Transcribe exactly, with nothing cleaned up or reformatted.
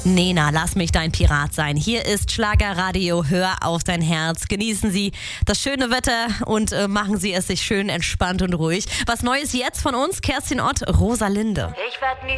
Nena, lass mich dein Pirat sein. Hier ist Schlagerradio, hör auf dein Herz. Genießen Sie das schöne Wetter und äh, machen Sie es sich schön entspannt und ruhig. Was Neues jetzt von uns, Kerstin Ott, Rosalinde. Ich werd nie